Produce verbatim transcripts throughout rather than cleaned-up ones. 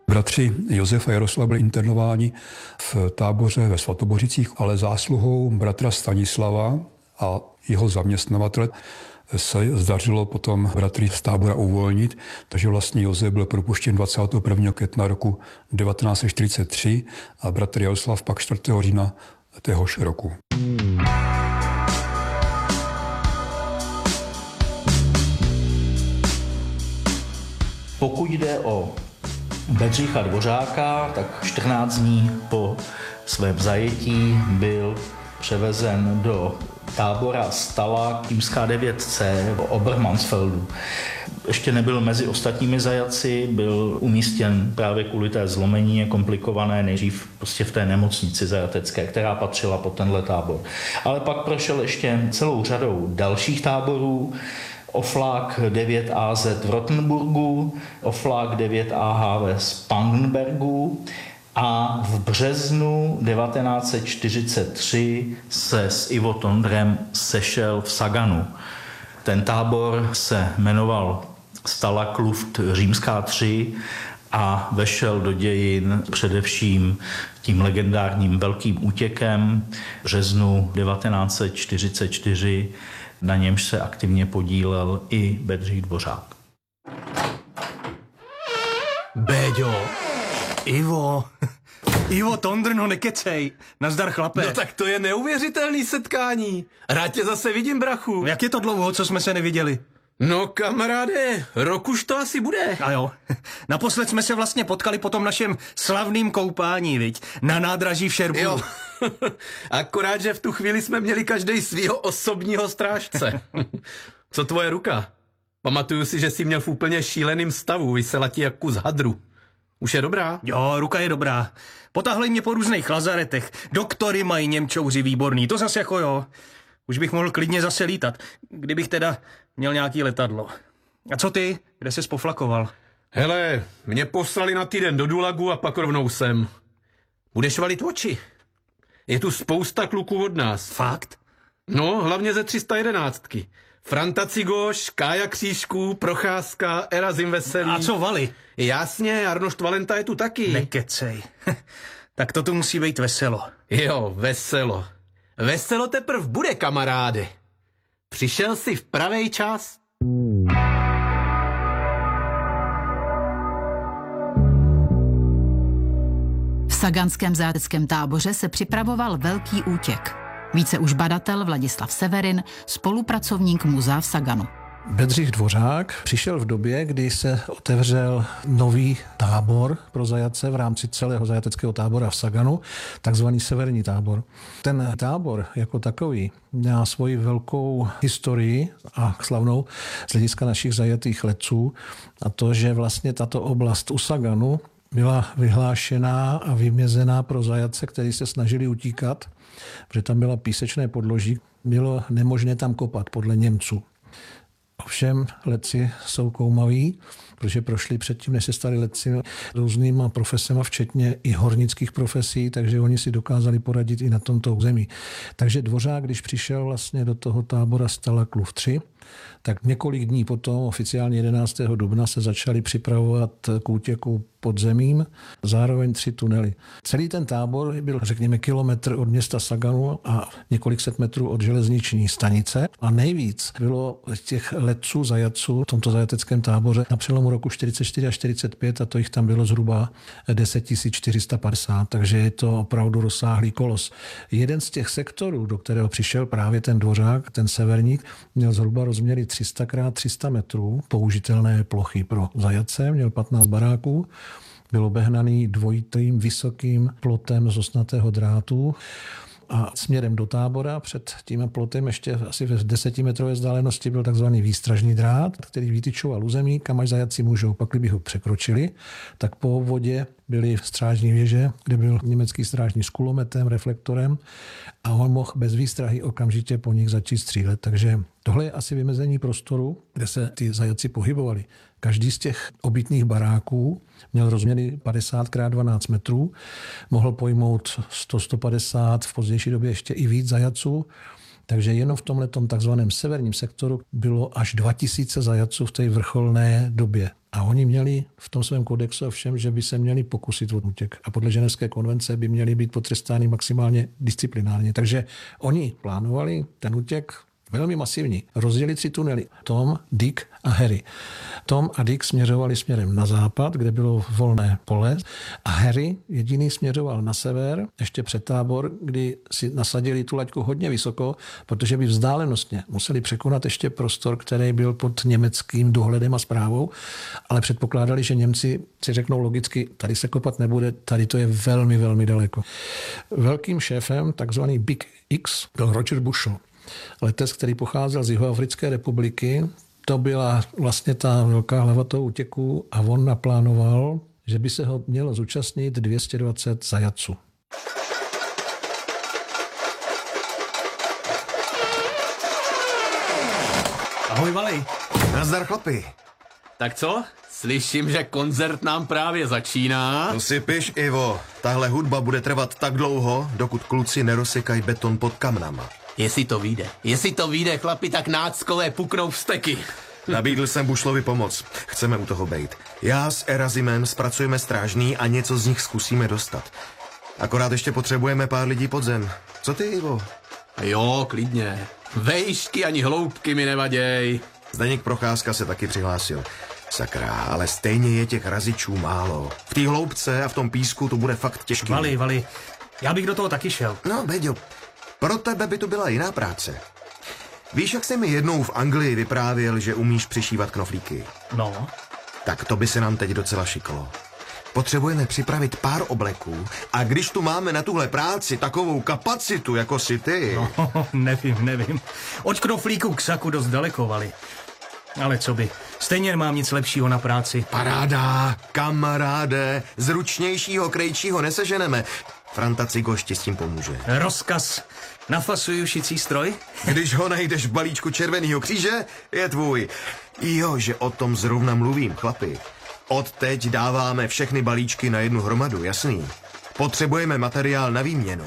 Bratři Josef a Jaroslav byli internováni v táboře ve Svatobořicích, ale zásluhou bratra Stanislava a jeho zaměstnavatele se zdařilo potom bratry z tábora uvolnit, takže vlastně Josef byl propuštěn dvacátého prvního května roku devatenáct set čtyřicet tři a bratr Jaroslav pak čtvrtého října téhož roku. Pokud jde o Bedřicha Dvořáka, tak čtrnáct dní po svém zajetí byl převezen do tábora Stala Týmská devět C v Obermansfeldu. Ještě nebyl mezi ostatními zajatci, byl umístěn právě kvůli té zlomení komplikované nejdřív prostě v té nemocnici zajatecké, která patřila pod tenhle tábor. Ale pak prošel ještě celou řadou dalších táborů, Oflák devět A Z v Rottenburgu, Oflák devět A H v Spangenbergu a v březnu devatenáct set čtyřicet tři se s Ivo Tondrem sešel v Saganu. Ten tábor se jmenoval Stala Kluft Římská tři a vešel do dějin především tím legendárním velkým útěkem v březnu devatenáct set čtyřicet čtyři, na němž se aktivně podílel i Bedřich Dvořák. Béďo, Ivo, Ivo Tondr, no nekecej, nazdar chlape. No tak to je neuvěřitelný setkání. Rád tě zase vidím, brachu. Jak je to dlouho, co jsme se neviděli? No kamaráde, rok už to asi bude. A jo, naposled jsme se vlastně potkali po tom našem slavným koupání, viď, na nádraží v Šerbu. Jo, akorát, že v tu chvíli jsme měli každej svýho osobního strážce. Co tvoje ruka? Pamatuju si, že jsi měl v úplně šíleným stavu, vysela ti jak kus hadru. Už je dobrá? Jo, ruka je dobrá. Potahli mě po různých lazaretech. Doktory mají němčouři výborný, to zase jako jo. Už bych mohl klidně zase lítat, kdybych teda měl nějaký letadlo. A co ty? Kde ses poflakoval? Hele, mě poslali na týden do Dulagu a pak rovnou sem. Budeš valit oči. Je tu spousta kluků od nás. Fakt? No, hlavně ze tři sta jedenáctky. Franta Cigoš, Kája Křížků, Procházka, Erazim Veselý. A co Vali? Jasně, Arnošt Valenta je tu taky. Nekecej. Tak to tu musí být veselo. Jo, veselo. Veselo teprv bude, kamaráde. Přišel jsi v pravej čas. V saganském zajateckém táboře se připravoval velký útěk. Více už badatel Vladislav Severin, spolupracovník muzea v Saganu. Bedřich Dvořák přišel v době, kdy se otevřel nový tábor pro zajatce v rámci celého zajateckého tábora v Saganu, takzvaný severní tábor. Ten tábor jako takový má svoji velkou historii a slavnou z hlediska našich zajatých letců a to, že vlastně tato oblast u Saganu byla vyhlášená a vymězená pro zajatce, kteří se snažili utíkat, protože tam byla písečné podloží, bylo nemožné tam kopat podle Němců. Ovšem letci jsou koumaví, protože prošli předtím, než se stali letci různýma profesema, včetně i hornických profesí, takže oni si dokázali poradit i na tomto území. Takže Dvořák, když přišel vlastně do toho tábora Stala Kluft tři, tak několik dní potom, oficiálně jedenáctého dubna, se začali připravovat k útěku pod zemím, zároveň tři tunely. Celý ten tábor byl, řekněme, kilometr od města Saganu a několik set metrů od železniční stanice a nejvíc bylo těch letců, zajatců v tomto zajateckém táboře na přelomu roku čtyřicet čtyři a čtyřicet pět a to jich tam bylo zhruba deset tisíc čtyři sta padesát, takže je to opravdu rozsáhlý kolos. Jeden z těch sektorů, do kterého přišel právě ten Dvořák, ten severník, měl zhruba rozměry tři sta krát tři sta metrů, použitelné plochy pro zajatce, měl patnáct baráků, byl obehnaný dvojitým vysokým plotem z osnatého drátu a směrem do tábora před tím plotem ještě asi ve desetimetrové vzdálenosti byl takzvaný výstražný drát, který vytyčoval území, kam až zajatci můžou. Pak, kdyby ho překročili, tak po obvodě byly strážní věže, kde byl německý strážní s kulometem, reflektorem a on mohl bez výstrahy okamžitě po nich začít střílet. Takže tohle je asi vymezení prostoru, kde se ty zajatci pohybovali. Každý z těch obytných baráků měl rozměry padesát krát dvanáct metrů, mohl pojmout sto až sto padesát, v pozdější době ještě i víc zajatců, Takže jenom v tomhletom takzvaném severním sektoru bylo až dva tisíce zajatců v té vrcholné době. A oni měli v tom svém kodexu ovšem, že by se měli pokusit o útěk. A podle Ženevské konvence by měli být potrestáni maximálně disciplinárně. Takže oni plánovali ten útěk velmi masivní. Rozdělili tři tunely. Tom, Dick a Harry. Tom a Dick směřovali směrem na západ, kde bylo volné pole. A Harry jediný směřoval na sever, ještě před tábor, kdy si nasadili tu laťku hodně vysoko, protože by vzdálenostně museli překonat ještě prostor, který byl pod německým dohledem a správou, ale předpokládali, že Němci si řeknou logicky, tady se kopat nebude, tady to je velmi, velmi daleko. Velkým šéfem, takzvaný Big X, byl Roger Bushel. Letec, který pocházel z Jihoafrické republiky, to byla vlastně ta velká hlava toho útěku a on naplánoval, že by se ho mělo zúčastnit dvě stě dvacet zajatců. Ahoj, Vali. Nazdar, chlapi. Tak co? Slyším, že koncert nám právě začíná. To si piš, Ivo. Tahle hudba bude trvat tak dlouho, dokud kluci nerozsekají beton pod kamnama. Jestli to vyjde, jestli to vyjde, chlapi, tak náckové puknou vsteky. Nabídl jsem Bushlovi pomoc. Chceme u toho bejt. Já s Erazimem zpracujeme strážný a něco z nich zkusíme dostat. Akorát ještě potřebujeme pár lidí pod zem. Co ty, Ivo? Jo, klidně. Vejšky ani hloubky mi nevaděj. Zdeněk Procházka se taky přihlásil. Sakra, ale stejně je těch razičů málo. V té hloubce a v tom písku to bude fakt těžký. Vali, Vali, já bych do toho taky šel. No, Beďo, pro tebe by to byla jiná práce. Víš, jak jsi mi jednou v Anglii vyprávěl, že umíš přišívat knoflíky? No. Tak to by se nám teď docela šiklo. Potřebujeme připravit pár obleků a když tu máme na tuhle práci takovou kapacitu, jako si ty... No, nevím, nevím. Od knoflíku k saku dost daleko, Vali. Ale co by, stejně nemám nic lepšího na práci. Paráda, kamaráde, zručnějšího, krejčího neseženeme. Franta Cigoš ti s tím pomůže. Rozkaz. Nafasuju šicí stroj? Když ho najdeš v balíčku Červeného kříže, je tvůj. Jo, že o tom zrovna mluvím, chlapi. Od teď dáváme všechny balíčky na jednu hromadu, jasný? Potřebujeme materiál na výměnu.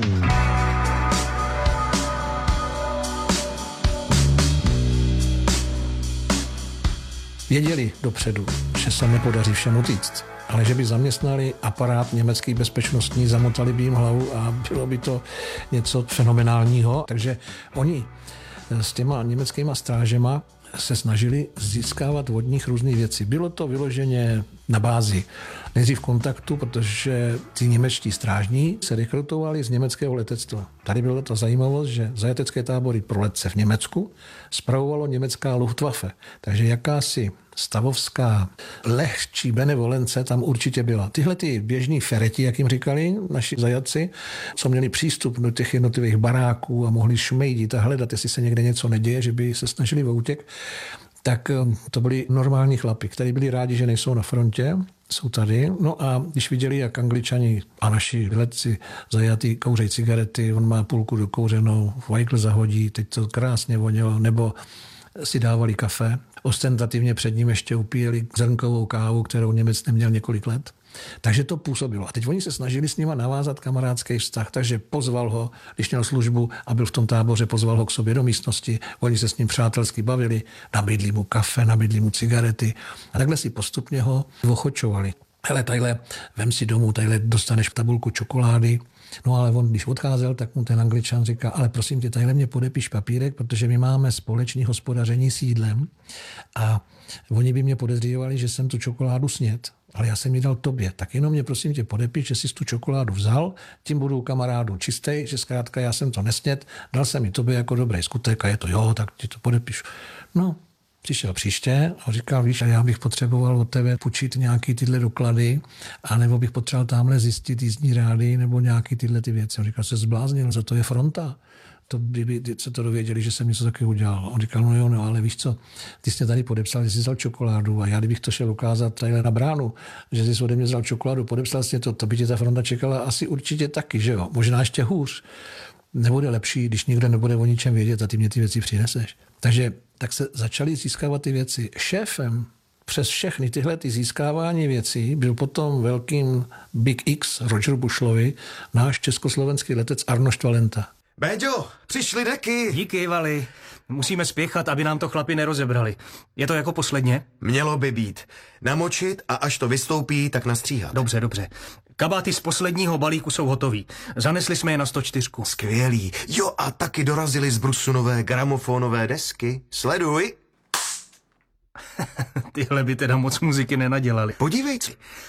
Věděli dopředu, že se nepodaří všem utíct, ale že by zaměstnali aparát německý bezpečnostní, zamotali by jim hlavu a bylo by to něco fenomenálního. Takže oni s těma německýma strážema se snažili získávat od nich různé věci. Bylo to vyloženě na bázi nejdřív kontaktu, protože ti němečtí strážní se rekrutovali z německého letectva. Tady byla ta zajímavost, že zajatecké tábory pro letce v Německu spravovalo německá Luftwaffe. Takže jakási stavovská lehčí benevolence tam určitě byla. Tyhle ty běžní fereti, jak jim říkali naši zajatci, co měli přístup do těch jednotlivých baráků a mohli šmejdit a hledat, jestli se někde něco neděje, že by se snažili o útěk, tak to byli normální chlapi, kteří byli rádi, že nejsou na frontě, jsou tady. No a když viděli, jak Angličani a naši letci zajatý kouřejí cigarety, on má půlku dokouřenou, Weigl zahodí, teď to krásně vonilo, nebo si dávali kafe. Ostentativně před ním ještě upíjeli zrnkovou kávu, kterou Němec neměl několik let. Takže to působilo. A teď oni se snažili s nima navázat kamarádský vztah, takže pozval ho, když měl službu a byl v tom táboře, pozval ho k sobě do místnosti, oni se s ním přátelsky bavili, nabídli mu kafe, nabídli mu cigarety a takhle si postupně ho ochočovali. Hele, tadyhle, vem si domů, tadyhle dostaneš tabulku čokolády. No ale on, když odcházel, tak mu ten Angličan říká, ale prosím tě, tadyhle mě podepiš papírek, protože my máme společný hospodaření s jídlem a oni by mě podezřívali, že jsem tu čokoládu sněd, ale já jsem ji dal tobě. Tak jenom mě prosím tě podepiš, že jsi tu čokoládu vzal, tím budu kamarádu čistej, že zkrátka já jsem to nesněd, dal jsem ji tobě jako dobrý skutek a je to jo, tak ti to podepíšu. No, přišel příště a říkal, víš, a já bych potřeboval od tebe půjčit nějaký tyhle doklady, anebo bych potřeboval tamhle zjistit jízdní řády nebo nějaký tyhle ty věci. On říkal, se zbláznil, za to je fronta. To by, by se to dověděli, že jsem něco takového udělal. On říkal, no jo, no, ale víš co, ty jsi tady podepsal, že jsi vzal čokoládu a já kdybych to šel ukázat tady na bránu, že jsi ode mě vzal čokoládu, podepsal jsi to, to by tě ta fronta čekala asi určitě taky, že jo, možná ještě hůř. Nebude lepší, když nikdo nebude o ničem vědět a ty mě ty věci přineseš. Takže tak se začaly získávat ty věci. Šéfem přes všechny tyhle ty získávání věcí byl potom velkým Big X Roger Bushlovi náš československý letec Arnošt Valenta. Béďo, přišly deky. Díky, Vali. Musíme spěchat, aby nám to chlapi nerozebrali. Je to jako posledně? Mělo by být. Namočit a až to vystoupí, tak nastříhat. Dobře, dobře. Kabáty z posledního balíku jsou hotový. Zanesli jsme je na sto čtyři. Skvělý. Jo, a taky dorazily z Brusu nové gramofonové desky. Sleduj. Tyhle by teda moc muziky nenadělali. Podívej, co...